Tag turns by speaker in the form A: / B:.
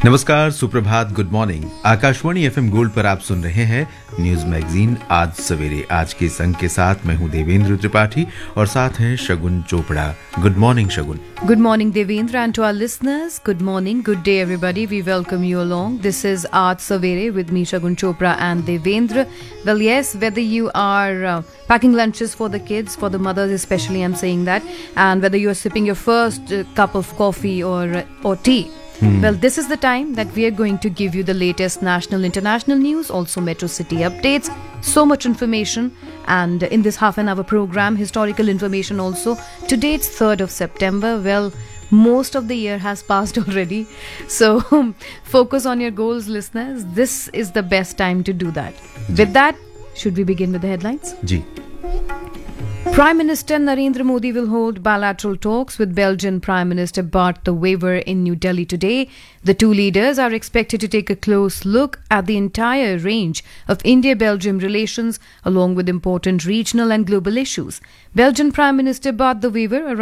A: नमस्कार, सुप्रभात, good morning. Akashvani FM gold पर आप सुन रहे हैं न्यूज मैगजीन आज सवेरे। आज के संग के साथ मैं हूं देवेंद्र त्रिपाठी और साथ हैं शगुन Chopra. Good morning Shagun.
B: Good morning, Devendra, and to our listeners, good morning, good day, everybody. We welcome you along. This is Aaj Savere with me, Shagun Chopra, and Devendra. Well, yes, whether you are packing lunches for the kids, for the mothers especially, I'm saying that, and whether you are sipping your first cup of coffee or tea. Well, this is the time that we are going to give you the latest national, international news, also Metro City updates, so much information. And in this half an hour program, historical information also. Today it's 3rd of September. Well, most of the year has passed already. So focus on your goals, listeners. This is the best time to do that. With that, should we begin with the headlines?
A: Ji.
B: Prime Minister Narendra Modi will hold bilateral talks with Belgian Prime Minister Bart De Wever in New Delhi today. The two leaders are expected to take a close look at the entire range of India-Belgium relations, along with important regional and global issues. Belgian Prime Minister Bart De Wever